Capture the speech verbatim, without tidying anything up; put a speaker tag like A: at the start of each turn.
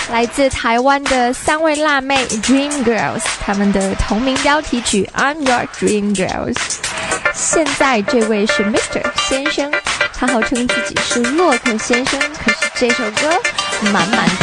A: 来自台湾的三位辣妹 Dream Girls， 他们的同名标题曲 I'm Your Dream Girls。 现在这位是 Mister 先生，他号称自己是洛克先生，可是这首歌满满